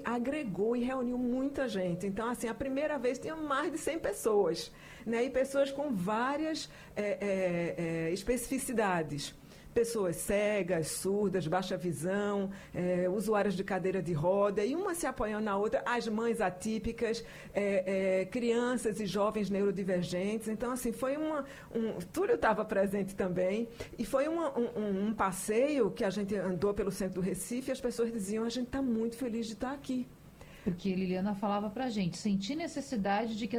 agregou e reuniu muita gente. Então, assim, a primeira vez tinha mais de 100 pessoas, né? E pessoas com várias especificidades. Pessoas cegas, surdas, baixa visão, usuárias de cadeira de roda, e uma se apoiando na outra, as mães atípicas, crianças e jovens neurodivergentes. Então, assim, foi Túlio estava presente também, e foi um passeio que a gente andou pelo centro do Recife, e as pessoas diziam, a gente está muito feliz de estar aqui. Porque Liliana falava pra gente, sentir necessidade de que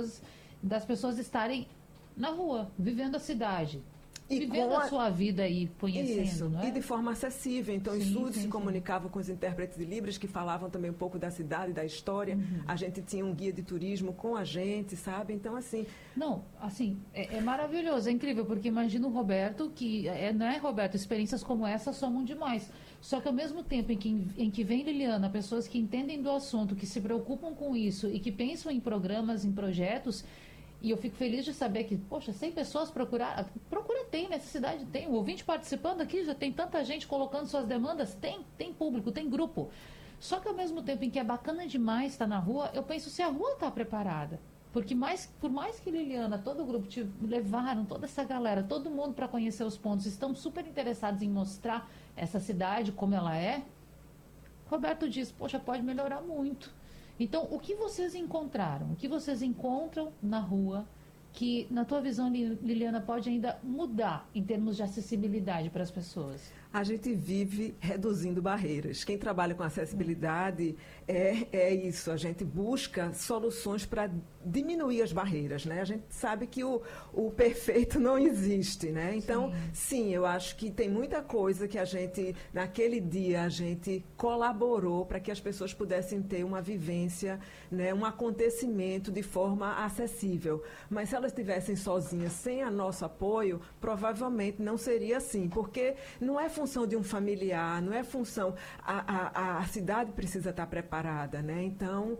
das pessoas estarem na rua, vivendo a cidade. E vivendo a sua vida aí, conhecendo, isso, não é? E de forma acessível. Então, os surdos se comunicavam com os intérpretes de Libras, que falavam também um pouco da cidade, da história. A gente tinha um guia de turismo com a gente, sabe? Então, assim... Não, assim, é maravilhoso, é incrível, porque imagina o Roberto, que... não é, Roberto? Experiências como essa somam demais. Só que ao mesmo tempo em que vem Liliana, pessoas que entendem do assunto, que se preocupam com isso e que pensam em programas, em projetos... E eu fico feliz de saber que, poxa, 100 pessoas procura tem, necessidade tem. O ouvinte participando aqui, já tem tanta gente colocando suas demandas, tem público, tem grupo. Só que ao mesmo tempo em que é bacana demais estar na rua, eu penso se a rua está preparada. Porque por mais que Liliana, todo o grupo levaram, toda essa galera, todo mundo para conhecer os pontos, estão super interessados em mostrar essa cidade como ela é, Roberto diz, poxa, pode melhorar muito. Então, o que vocês encontraram? O que vocês encontram na rua que, na tua visão, Liliana, pode ainda mudar em termos de acessibilidade para as pessoas? A gente vive reduzindo barreiras. Quem trabalha com acessibilidade é isso. A gente busca soluções para diminuir as barreiras, né? A gente sabe que o perfeito não existe, né? Então, sim, eu acho que tem muita coisa que a gente, naquele dia, a gente colaborou para que as pessoas pudessem ter uma vivência, né? Um acontecimento de forma acessível. Mas se elas estivessem sozinhas, sem o nosso apoio, provavelmente não seria assim, porque não é função de um familiar, não é função... A cidade precisa estar preparada, né? Então,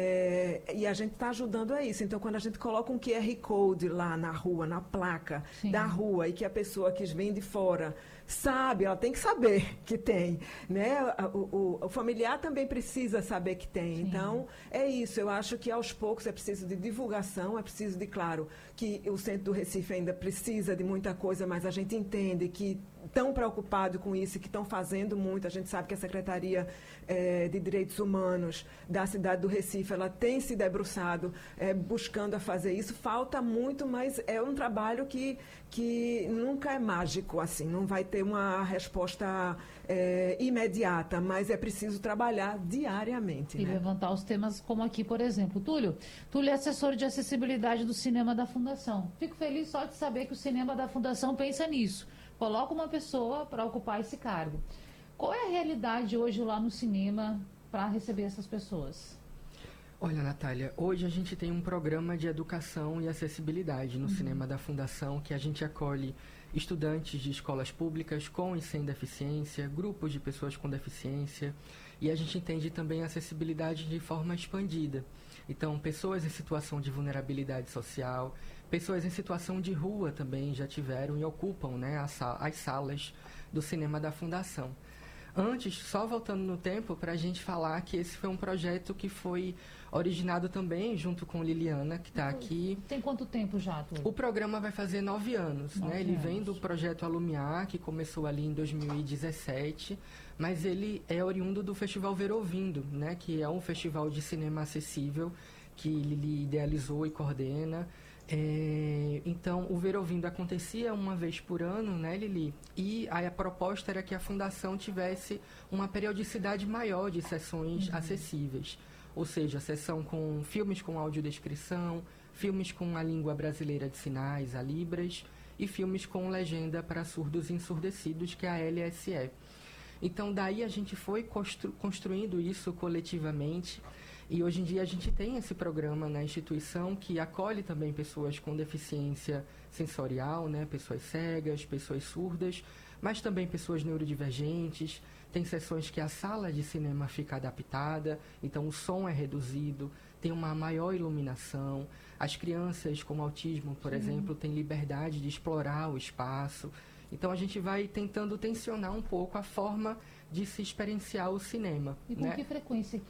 e a gente está ajudando a isso. Então, quando a gente coloca um QR Code lá na rua, na placa da rua, e que a pessoa que vem de fora sabe, ela tem que saber que tem, né? O familiar também precisa saber que tem. Então, é isso. Eu acho que aos poucos é preciso de divulgação, é preciso de, claro, que o Centro do Recife ainda precisa de muita coisa, mas a gente entende que estão preocupados com isso e que estão fazendo muito. A gente sabe que a Secretaria de Direitos Humanos da cidade do Recife, ela tem se debruçado buscando a fazer isso. Falta muito, mas é um trabalho que nunca é mágico, assim, não vai ter uma resposta imediata, mas é preciso trabalhar diariamente. E né? levantar os temas como aqui, por exemplo. Túlio é assessor de acessibilidade do Cinema da Fundação. Fico feliz só de saber que o Cinema da Fundação pensa nisso. Coloca uma pessoa para ocupar esse cargo. Qual é a realidade hoje lá no cinema para receber essas pessoas? Olha, Natália, hoje a gente tem um programa de educação e acessibilidade no Cinema da Fundação, que a gente acolhe estudantes de escolas públicas com e sem deficiência, grupos de pessoas com deficiência, e a gente entende também a acessibilidade de forma expandida. Então, pessoas em situação de vulnerabilidade social, pessoas em situação de rua também já tiveram e ocupam, né, as salas do Cinema da Fundação. Antes, só voltando no tempo, para a gente falar que esse foi um projeto que foi originado também junto com Liliana, que está aqui. Tem quanto tempo já, Túlio? O programa vai fazer 9 anos, né? Ele vem do projeto Alumiar, que começou ali em 2017, mas ele é oriundo do Festival Ver Ouvindo, né? Que é um festival de cinema acessível que Lili idealizou e coordena. Então, o Ver Ouvindo acontecia uma vez por ano, né, Lili? E aí a proposta era que a Fundação tivesse uma periodicidade maior de sessões acessíveis. Ou seja, sessão com filmes com audiodescrição, filmes com a língua brasileira de sinais, a Libras, e filmes com legenda para surdos e ensurdecidos, que é a LSE. Então, daí a gente foi construindo isso coletivamente. E hoje em dia a gente tem esse programa na instituição que acolhe também pessoas com deficiência sensorial, né? Pessoas cegas, pessoas surdas, mas também pessoas neurodivergentes. Tem sessões que a sala de cinema fica adaptada, então o som é reduzido, tem uma maior iluminação. As crianças com autismo, por exemplo, têm liberdade de explorar o espaço. Então a gente vai tentando tensionar um pouco a forma de se experienciar o cinema. E com que frequência